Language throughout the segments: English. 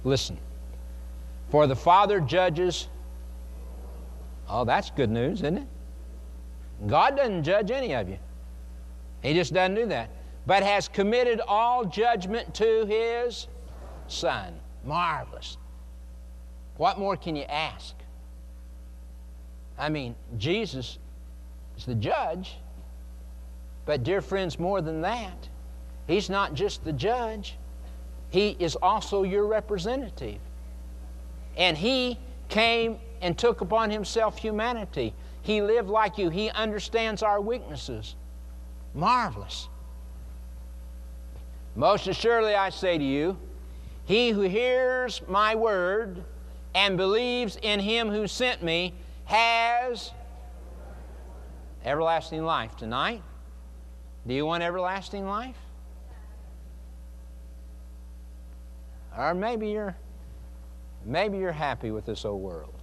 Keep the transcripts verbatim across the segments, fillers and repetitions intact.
Listen. For the Father judges. Oh, that's good news, isn't it? God doesn't judge any of you. He just doesn't do that. But has committed all judgment to His Son. Marvelous. What more can you ask? I mean, Jesus is the judge. But dear friends, more than that, He's not just the judge. He is also your representative. And He came and took upon Himself humanity. He lived like you. He understands our weaknesses. Marvelous. Most assuredly I say to you, he who hears my word and believes in Him who sent me has everlasting life. Tonight, do you want everlasting life? Or maybe you're maybe you're happy with this old world.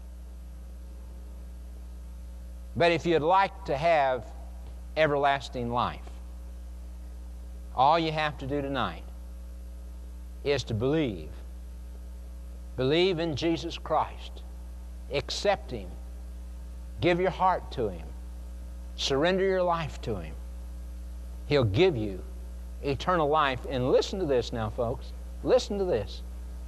But if you'd like to have everlasting life, all you have to do tonight is to believe. Believe in Jesus Christ. Accept Him. Give your heart to Him. Surrender your life to Him. He'll give you eternal life. And listen to this now, folks. Listen to this.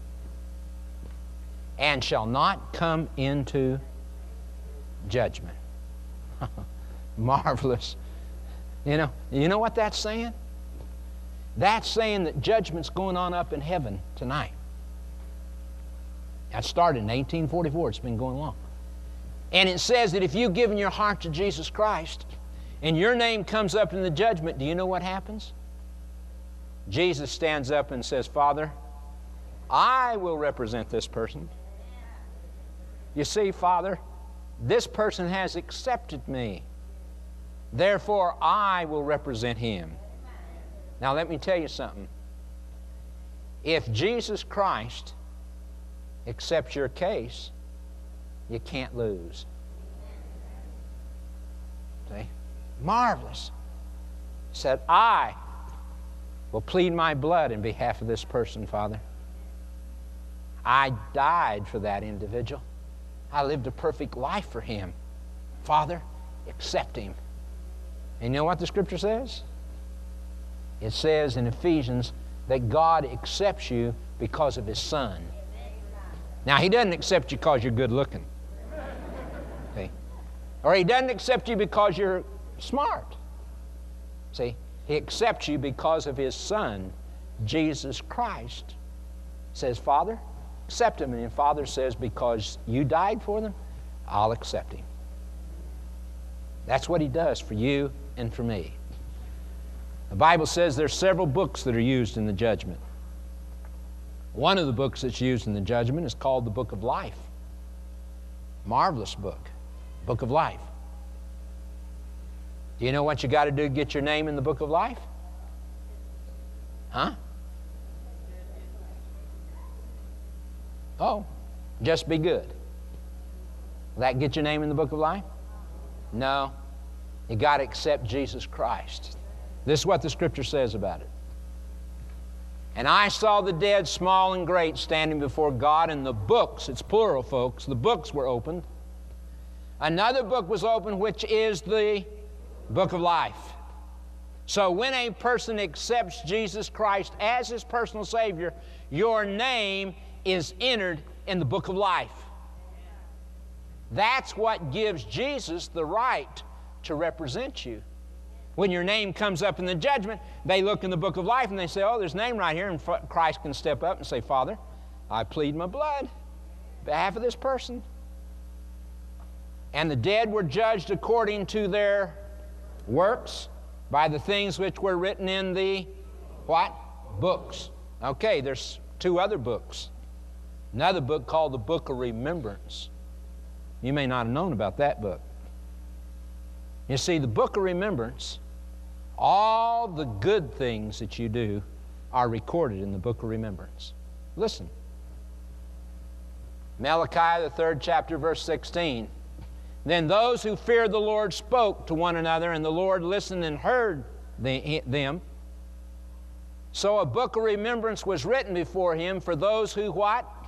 And shall not come into judgment. Marvelous. You know, you know what that's saying? That's saying that judgment's going on up in heaven tonight. That started in eighteen forty-four. It's been going long. And it says that if you've given your heart to Jesus Christ and your name comes up in the judgment, do you know what happens? Jesus stands up and says, Father, I will represent this person. You see, Father, this person has accepted me. Therefore, I will represent him. Now, let me tell you something. If Jesus Christ accepts your case, you can't lose. See? Marvelous. He said, I will plead my blood in behalf of this person, Father. I died for that individual. I lived a perfect life for him. Father, accept him. And you know what the Scripture says? It says in Ephesians that God accepts you because of His Son. Now, He doesn't accept you because you're good looking. See? Or He doesn't accept you because you're smart. See? He accepts you because of His Son, Jesus Christ. Says, Father, accept him. And the Father says, because you died for them, I'll accept him. That's what He does for you and for me. The Bible says there's several books that are used in the judgment. One of the books that's used in the judgment is called the Book of Life. Marvelous book. Book of Life. Do you know what you got to do to get your name in the Book of Life? Huh? Oh, just be good. Will that get your name in the Book of Life? No. You got to accept Jesus Christ. This is what the Scripture says about it. And I saw the dead, small and great, standing before God, and the books, it's plural, folks, the books were opened. Another book was opened, which is the Book of Life. So when a person accepts Jesus Christ as his personal Savior, your name is entered in the Book of Life. That's what gives Jesus the right to represent you. When your name comes up in the judgment, they look in the Book of Life and they say, oh, there's a name right here, and Christ can step up and say, Father, I plead my blood on behalf of this person. And the dead were judged according to their works by the things which were written in the what? Books. Okay, there's two other books. Another book called the Book of Remembrance. You may not have known about that book. You see, the Book of Remembrance, all the good things that you do are recorded in the Book of Remembrance. Listen. Malachi, the third chapter, verse sixteen. Then those who feared the Lord spoke to one another, and the Lord listened and heard the, them. So a book of remembrance was written before Him for those who what?